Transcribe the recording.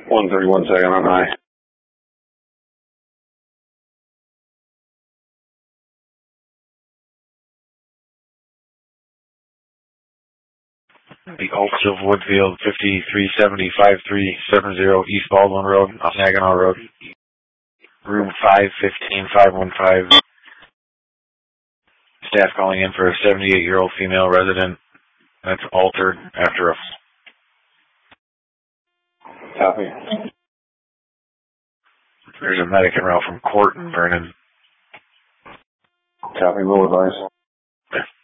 131 second on high. The Oaks of Woodfield, 5370-5370 East Baldwin Road, Saginaw Road, room 515-515. Staff calling in for a 78-year-old female resident that's altered after a... Copy. There's a medic en route from Court in Vernon. Copy, will advise.